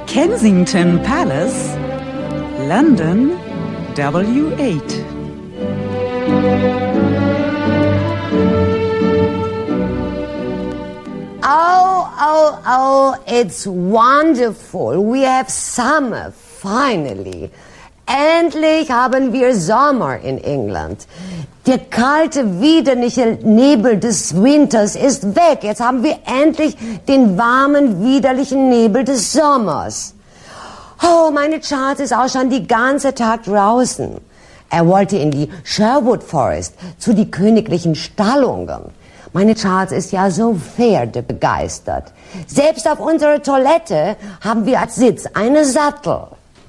Kensington Palace, London, W8. Oh, it's wonderful. We have summer, finally. Endlich haben wir Sommer in England. Der kalte, widerliche Nebel des Winters ist weg. Jetzt haben wir endlich den warmen, widerlichen Nebel des Sommers. Oh, meine Charles ist auch schon die ganze Tag draußen. Er wollte in die Sherwood Forest, zu die königlichen Stallungen. Meine Charles ist ja so pferdebegeistert. Selbst auf unserer Toilette haben wir als Sitz eine Sattel.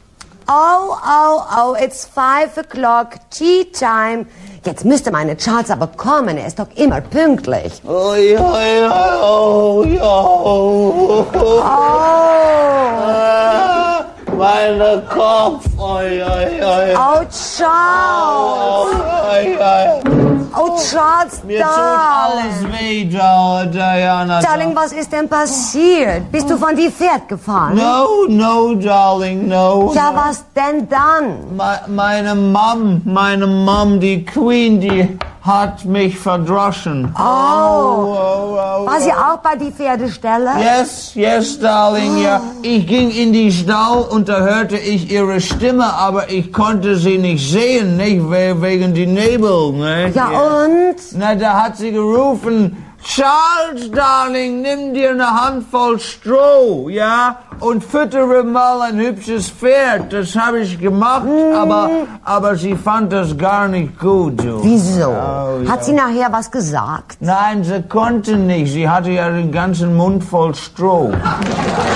Oh, it's 5 o'clock, tea time. Jetzt müsste meine Charles aber kommen, er ist doch immer pünktlich. Oh. Meine Kopf. Oh, Charles. Oh, Charles, Mir tut alles weh, Diana. Darling, was ist denn passiert? Bist du von die Pferd gefahren? No, darling, no. Ja, was denn dann? Meine Mom, die Queen, die hat mich verdroschen. War sie auch bei die Pferdestelle? Yes, darling, ja. Ich ging in die Stall und da hörte ich ihre Stimme, aber ich konnte sie nicht sehen, nicht wegen die Nebel, ne? Ja, und? Na, da hat sie gerufen, Charles, Darling, nimm dir eine Handvoll Stroh, ja, und füttere mal ein hübsches Pferd. Das habe ich gemacht, aber sie fand das gar nicht gut, so. Wieso? Hat sie nachher was gesagt? Nein, sie konnte nicht. Sie hatte ja den ganzen Mund voll Stroh.